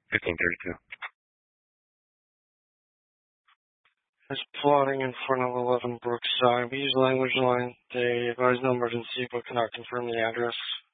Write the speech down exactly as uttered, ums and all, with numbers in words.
fifteen thirty-two. There's plotting in front of eleven Brookside. We use language line. They advise no emergency but cannot confirm the address.